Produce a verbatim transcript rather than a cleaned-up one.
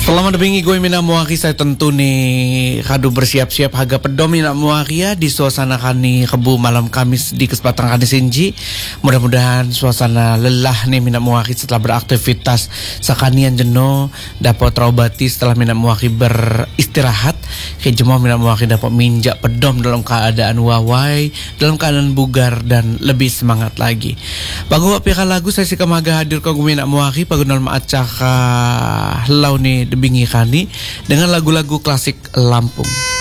Selamat bingi gue mina muaki saya tentu nih kadu bersiap-siap haga pedom mina muaki ya di suasana kani kebu malam Kamis di kesempatan kani sinji. Mudah-mudahan suasana lelah nih mina muaki setelah beraktivitas sakanian jenuh dapat terobati setelah mina muaki beristirahat. Kejemah mina muaki dapat minjak pedom dalam keadaan wawai, dalam keadaan bugar dan lebih semangat lagi. Bagu pihak lagu saya si kemaga hadir ke gue mina muaki pagunal maacaka helau nih bingi kani dengan lagu-lagu klasik Lampung.